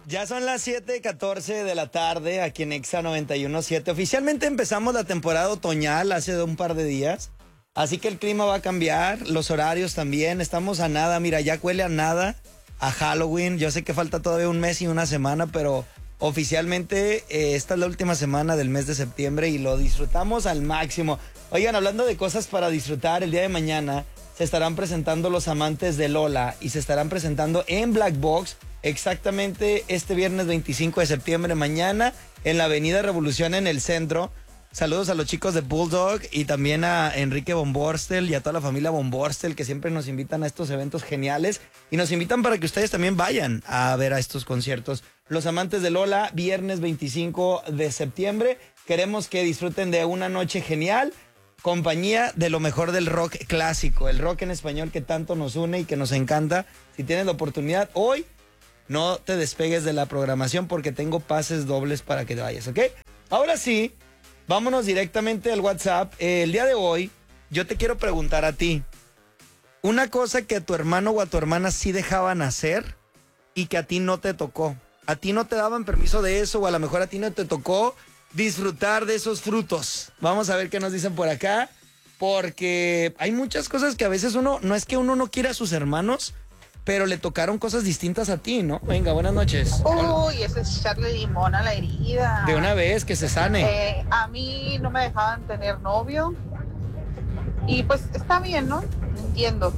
Ya son las 7:14 de la tarde aquí en Exa 91.7. Oficialmente empezamos la temporada otoñal hace un par de días. Así que el clima va a cambiar, los horarios también. Estamos a nada, mira, ya huele a nada, a Halloween. Yo sé que falta todavía un mes y una semana, pero oficialmente esta es la última semana del mes de septiembre y lo disfrutamos al máximo. Oigan, hablando de cosas para disfrutar, el día de mañana se estarán presentando los amantes de Lola y se estarán presentando en Black Box exactamente este viernes 25 de septiembre, mañana en la Avenida Revolución en el centro. Saludos a los chicos de Bulldog y también a Enrique Bomborstel y a toda la familia Bomborstel que siempre nos invitan a estos eventos geniales y nos invitan para que ustedes también vayan a ver a estos conciertos. Los amantes de Lola, viernes 25 de septiembre. Queremos que disfruten de una noche genial, compañía de lo mejor del rock clásico, el rock en español que tanto nos une y que nos encanta. Si tienes la oportunidad hoy, no te despegues de la programación porque tengo pases dobles para que te vayas, ¿ok? Ahora sí, vámonos directamente al WhatsApp. El día de hoy, yo te quiero preguntar a ti, una cosa que a tu hermano o a tu hermana sí dejaban hacer y que a ti no te tocó. A ti no te daban permiso de eso o a lo mejor a ti no te tocó disfrutar de esos frutos. Vamos a ver qué nos dicen por acá, porque hay muchas cosas que a veces no es que uno no quiera a sus hermanos, pero le tocaron cosas distintas a ti, ¿no? Venga, buenas noches. Uy, ese es echarle limón a la herida. De una vez, que se sane. A mí no me dejaban tener novio. Y pues está bien, ¿no? Entiendo.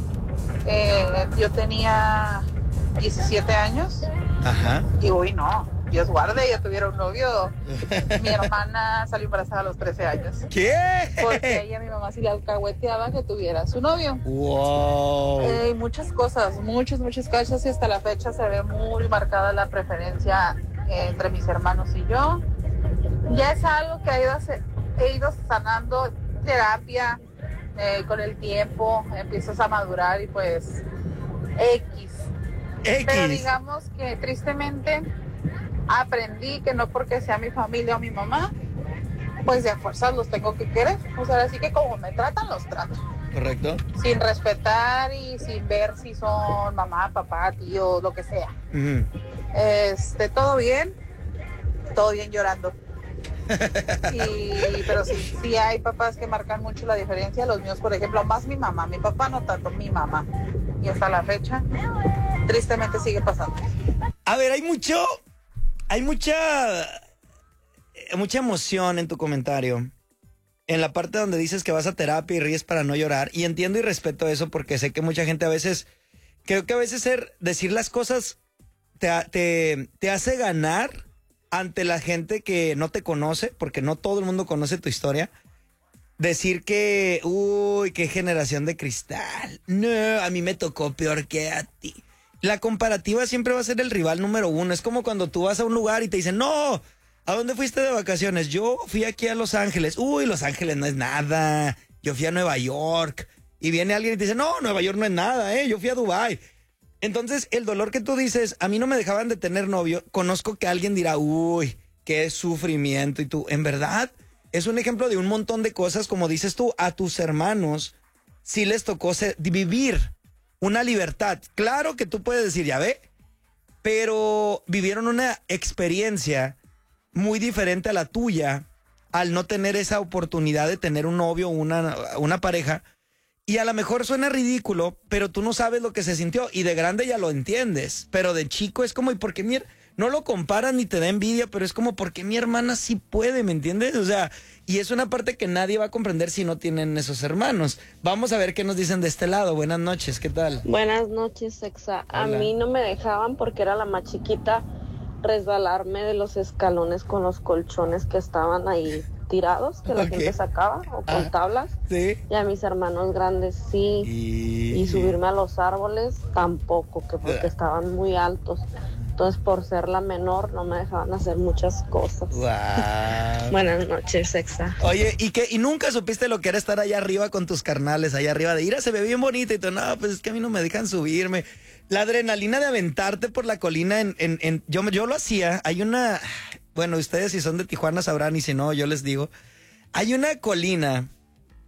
Yo tenía 17 años. Ajá. Y uy, no. Dios guarde, ya tuviera un novio. Mi hermana salió embarazada a los 13 años. ¿Qué? Porque ella, mi mamá, sí le alcahueteaba que tuviera su novio. Wow. Muchas cosas, muchas cosas, y hasta la fecha se ve muy marcada la preferencia entre mis hermanos y yo. Ya es algo que he ido sanando, terapia, con el tiempo, empiezas a madurar y pues X. Pero digamos que tristemente aprendí que no porque sea mi familia o mi mamá, pues de a fuerzas los tengo que querer. O sea, así que como me tratan, los trato. Correcto. Sin respetar y sin ver si son mamá, papá, tío, lo que sea. Uh-huh. Todo bien llorando. Pero sí hay papás que marcan mucho la diferencia. Los míos, por ejemplo, más mi mamá. Mi papá no tanto, mi mamá. Y hasta la fecha, tristemente sigue pasando. A ver, hay mucha emoción en tu comentario. En la parte donde dices que vas a terapia y ríes para no llorar. Y entiendo y respeto eso porque sé que mucha gente a veces, creo que a veces decir las cosas te hace ganar ante la gente que no te conoce, porque no todo el mundo conoce tu historia. Decir que, uy, qué generación de cristal. No, a mí me tocó peor que a ti. La comparativa siempre va a ser el rival número uno. Es como cuando tú vas a un lugar y te dicen, no, ¿a dónde fuiste de vacaciones? Yo fui aquí a Los Ángeles. Uy, Los Ángeles no es nada. Yo fui a Nueva York. Y viene alguien y te dice, no, Nueva York no es nada, yo fui a Dubái. Entonces, el dolor que tú dices, a mí no me dejaban de tener novio, conozco que alguien dirá, uy, qué sufrimiento. Y tú, en verdad, es un ejemplo de un montón de cosas, como dices tú, a tus hermanos sí les tocó vivir una libertad. Claro que tú puedes decir, ya ve, pero vivieron una experiencia muy diferente a la tuya al no tener esa oportunidad de tener un novio o una pareja. Y a lo mejor suena ridículo, pero tú no sabes lo que se sintió. Y de grande ya lo entiendes. Pero de chico es como, ¿y por qué no lo comparan ni te da envidia? Pero es como, ¿por qué mi hermana sí puede? ¿Me entiendes? O sea, y es una parte que nadie va a comprender si no tienen esos hermanos. Vamos a ver qué nos dicen de este lado. Buenas noches, ¿qué tal? Buenas noches, Exa. Hola. A mí no me dejaban porque era la más chiquita resbalarme de los escalones con los colchones que estaban ahí tirados, que la gente sacaba, o con tablas. Sí. Y a mis hermanos grandes sí. Y subirme a los árboles tampoco, que porque estaban muy altos. Entonces, por ser la menor, no me dejaban hacer muchas cosas. Wow. Buenas noches, Exa. Oye, ¿y nunca supiste lo que era estar allá arriba con tus carnales, allá arriba de se ve bien bonita y tú, no, pues es que a mí no me dejan subirme? La adrenalina de aventarte por la colina yo lo hacía. Hay una, bueno, ustedes si son de Tijuana sabrán y si no, yo les digo. Hay una colina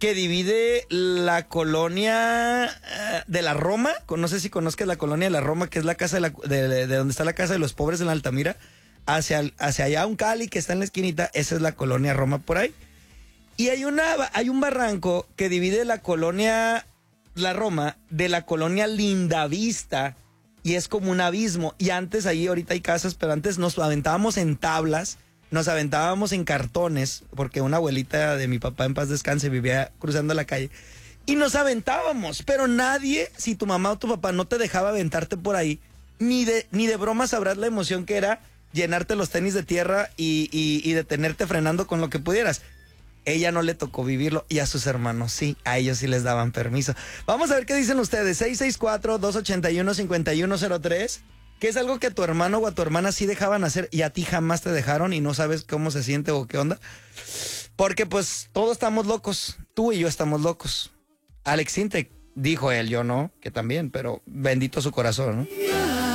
que divide la colonia de la Roma, no sé si conozcas la colonia de la Roma, que es la casa de donde está la casa de los pobres en la Altamira, hacia allá un Cali que está en la esquinita, esa es la colonia Roma por ahí. Y hay un barranco que divide la colonia La Roma de la colonia Lindavista, y es como un abismo. Y antes, ahí ahorita hay casas, pero antes nos aventábamos en tablas, nos aventábamos en cartones, porque una abuelita de mi papá, en paz descanse, vivía cruzando la calle, y nos aventábamos, pero nadie, si tu mamá o tu papá no te dejaba aventarte por ahí, ni de broma sabrás la emoción que era llenarte los tenis de tierra y detenerte frenando con lo que pudieras. Ella no le tocó vivirlo, y a sus hermanos sí, a ellos sí les daban permiso. Vamos a ver qué dicen ustedes. 664-281-5103. ¿Qué es algo que a tu hermano o a tu hermana sí dejaban hacer y a ti jamás te dejaron y no sabes cómo se siente o qué onda? Porque pues todos estamos locos, tú y yo estamos locos. Alex Sintek, dijo él, yo no, que también, pero bendito su corazón, ¿no?